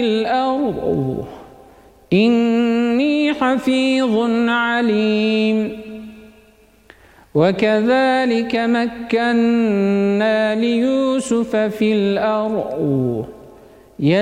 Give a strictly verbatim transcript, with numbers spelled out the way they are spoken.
الأرض إني حفيظ عليم وكذلك مكنا ليوسف في الأرض